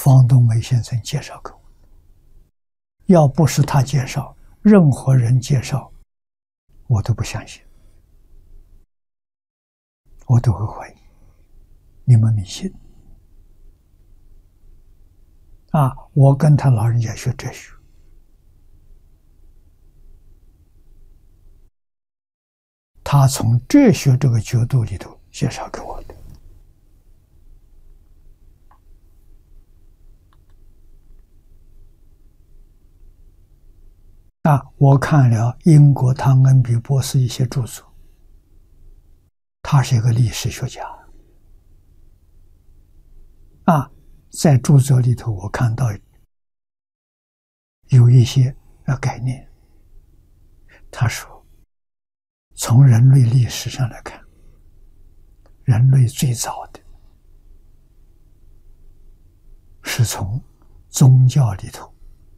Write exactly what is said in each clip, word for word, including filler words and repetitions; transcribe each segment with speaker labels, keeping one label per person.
Speaker 1: 方东梅先生介绍给我，要不是他介绍，任何人介绍，我都不相信，我都会怀疑你们迷信啊！我跟他老人家学哲学，他从哲学这个角度里头介绍给我的。啊，我看了英国汤恩比博士一些著作，他是一个历史学家。啊，在著作里头，我看到有一些呃概念。他说，从人类历史上来看，人类最早的是从宗教里头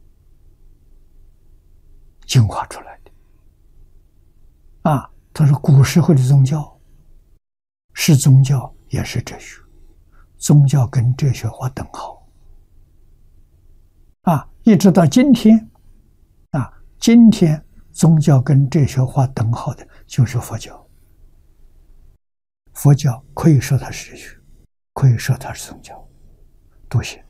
Speaker 1: 进化出来的。啊，他说古时候的宗教是宗教也是哲学，宗教跟哲学划等号。啊，一直到今天，啊，今天宗教跟哲学划等号的就是佛教。佛教可以说它是哲学，可以说它是宗教，都行。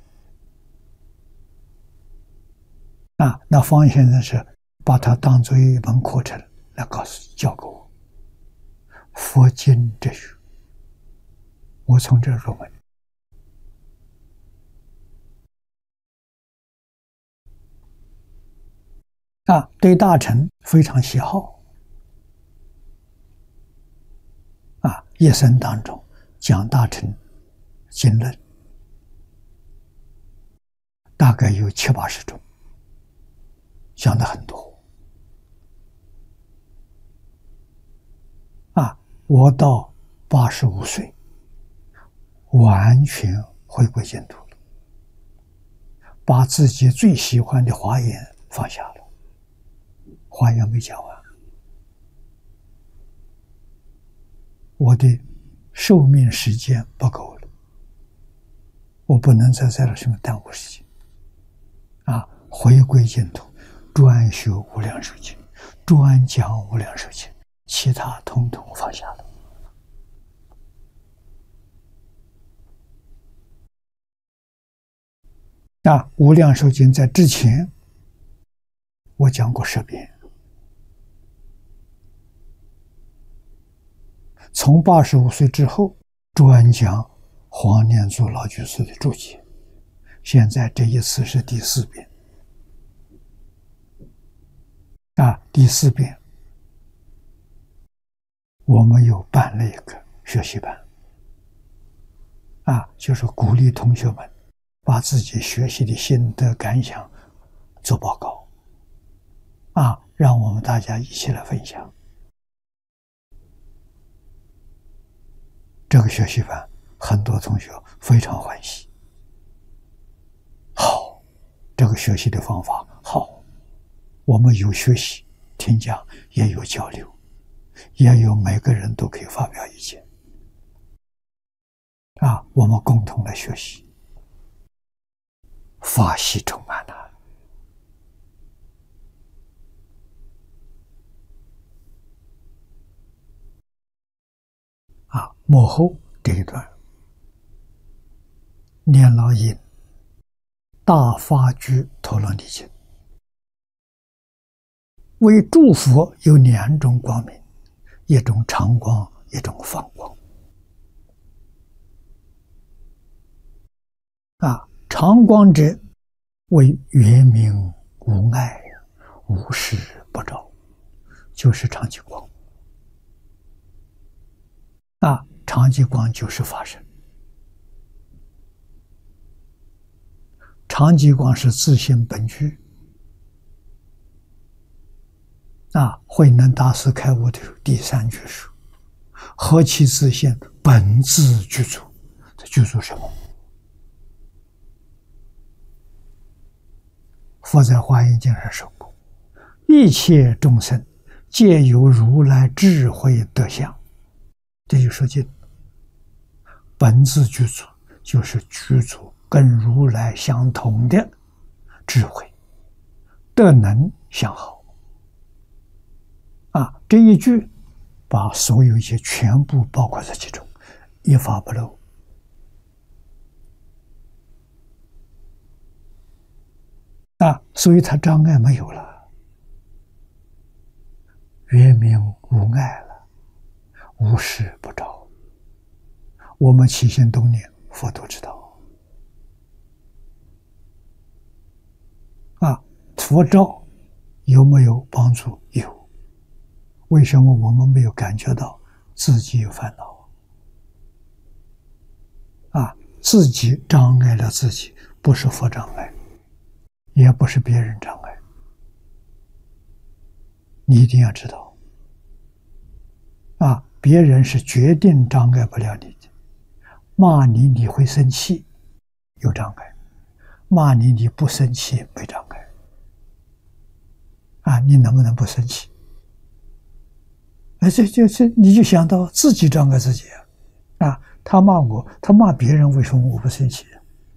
Speaker 1: 啊，那方先生是把它当作一门课程来告诉教给我，佛经哲学，我从这入门。啊，对大乘非常喜好。啊，一生当中讲大乘经论，大概有七八十种，讲的很多。啊，我到八十五岁，完全回归净土了，把自己最喜欢的华严放下了。华严没讲完，我的寿命时间不够了，我不能再在这上面耽误时间。啊，回归净土，专修无量寿经，专讲无量寿经，其他统统放下了。啊，无量寿经在之前我讲过十遍，从八十五岁之后专讲黄念祖老居士的注解，现在这一次是第四遍。啊，第四遍我们又办了一个学习班，啊，就是鼓励同学们把自己学习的心得感想做报告，啊，让我们大家一起来分享。这个学习班很多同学非常欢喜，好，这个学习的方法好，我们有学习听讲，也有交流，也有每个人都可以发表意见，啊，我们共同来学习，法喜充满了。啊，幕后这一段，念老引大发居陀罗尼经，为诸佛有两种光明，一种常光，一种放光。啊，常光者为圆明无碍，无事不照，就是常寂光。啊，常寂光就是法身，常寂光是自性本具。啊，慧能大师开悟的第三句说：“何其自性，本自具足。”这具足什么？佛在华严经上说过：“一切众生皆有如来智慧德相。”这就说尽，本自具足就是具足跟如来相同的智慧，德能相好。啊，这一句把所有一切全部包括在其中，一法不漏。啊，所以他障碍没有了，圆明无碍了，无事不着。我们起心动念，佛都知道。啊，佛照有没有帮助？有。为什么我们没有感觉到自己有烦恼？啊，自己障碍了自己，不是佛障碍，也不是别人障碍。你一定要知道，啊，别人是决定障碍不了你的。骂你你会生气，有障碍；骂你你不生气，没障碍。啊，你能不能不生气？哎，这这这，你就想到自己障碍自己啊！啊，他骂我，他骂别人，为什么我不生气？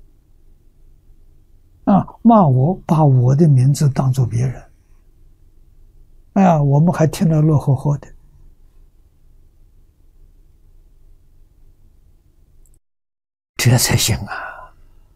Speaker 1: 啊，骂我，把我的名字当作别人，哎呀，我们还听得乐呵呵的。这才行啊！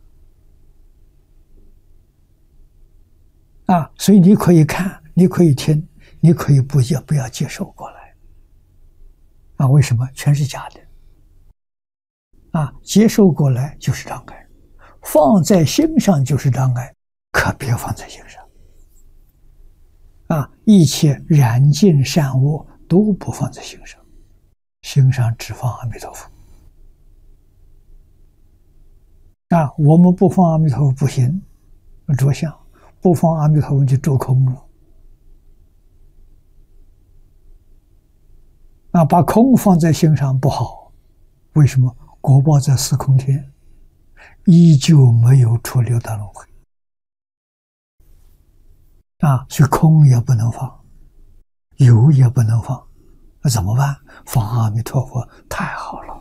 Speaker 1: 啊，所以你可以看，你可以听，你可以不要不要接受过来。啊，为什么？全是假的。啊，接受过来就是障碍，放在心上就是障碍，可别放在心上。啊，一切染净善恶都不放在心上，心上只放阿弥陀佛。啊，我们不放阿弥陀佛不行，着相；不放阿弥陀佛就着空了。啊，把空放在心上不好，为什么？果报在四空天，依旧没有出六道轮回。啊，所以空也不能放，有也不能放，那怎么办？放阿弥陀佛太好了。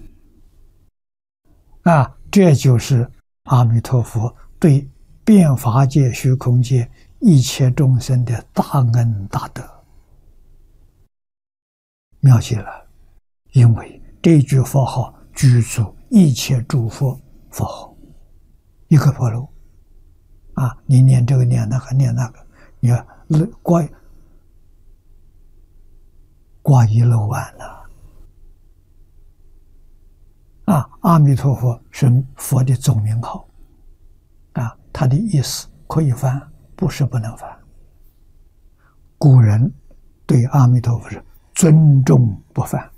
Speaker 1: 啊，这就是阿弥陀佛对遍法界、虚空界一切众生的大恩大德。妙极了，因为这句佛号具足一切诸佛佛号，一个佛楼啊！你念这个念那个念那个，你要挂挂一漏万了啊！阿弥陀佛是佛的总名号啊，它的意思可以翻，不是不能翻。古人对阿弥陀佛是尊重不犯，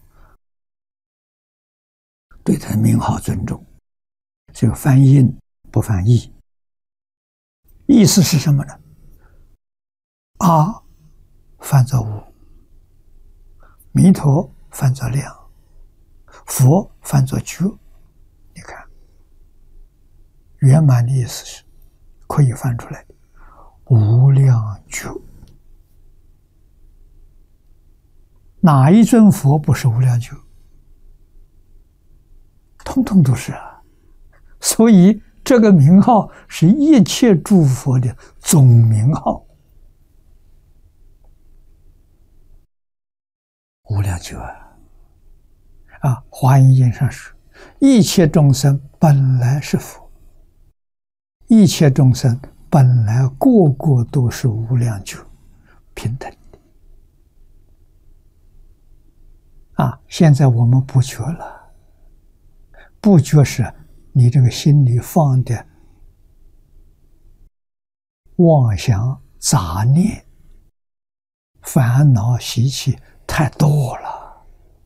Speaker 1: 对他的名号尊重，所以翻音不翻译。意思是什么呢？阿翻作无，弥陀翻作量，佛翻作觉。你看，圆满的意思是可以翻出来的无量觉。哪一尊佛不是无量觉？通通都是啊！所以这个名号是一切诸佛的总名号，无量觉啊！啊，华严经上说，一切众生本来是佛，一切众生本来个个都是无量觉，平等。啊，现在我们不觉了，不觉是你这个心里放的妄想、杂念、烦恼、习气太多了，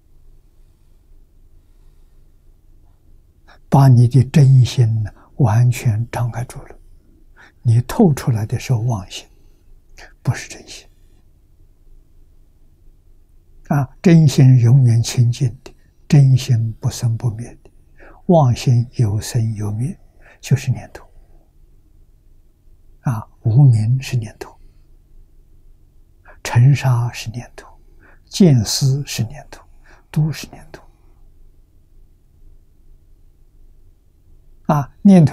Speaker 1: 把你的真心完全障碍住了。你透出来的是妄心，不是真心。啊，真心永远清净的，真心不生不灭的，妄心有生有灭，就是念头。啊，无明是念头，尘沙是念头，见思是念头，都是念头。啊，念头。